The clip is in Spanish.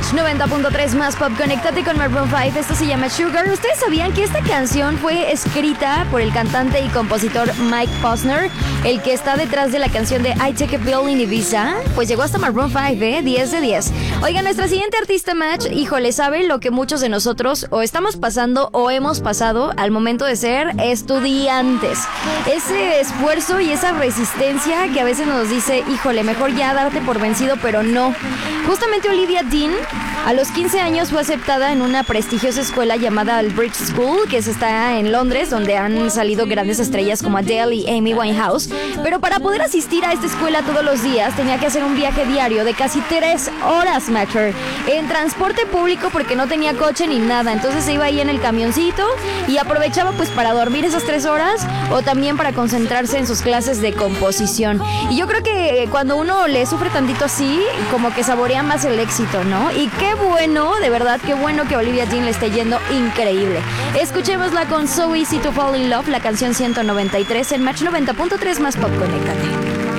Match 90.3 más pop. Conéctate con Maroon 5. Esto se llama Sugar. ¿Ustedes sabían que esta canción fue escrita por el cantante y compositor Mike Posner, el que está detrás de la canción de I Take a Pill in Ibiza? Pues llegó hasta Maroon 5, 10 de 10. Oiga, nuestra siguiente artista Match, híjole, sabe lo que muchos de nosotros o estamos pasando o hemos pasado al momento de ser estudiantes. Ese esfuerzo y esa resistencia que a veces nos dice, híjole, mejor ya darte por vencido, pero no. Justamente Olivia Dean, a los 15 años fue aceptada en una prestigiosa escuela llamada Albridge School, que está en Londres, donde han salido grandes estrellas como Adele y Amy Winehouse. Pero para poder asistir a esta escuela todos los días, tenía que hacer un viaje diario de casi 3 horas, Matcher, en transporte público porque no tenía coche ni nada. Entonces se iba ahí en el camioncito y aprovechaba pues para dormir esas 3 horas o también para concentrarse en sus clases de composición. Y yo creo que cuando uno le sufre tantito así, como que saborea más el éxito, ¿no? Y qué bueno, de verdad, qué bueno que Olivia Dean le esté yendo increíble. Escuchémosla con So Easy to Fall in Love, la canción 193 en Match 90.3 más pop. Conéctate.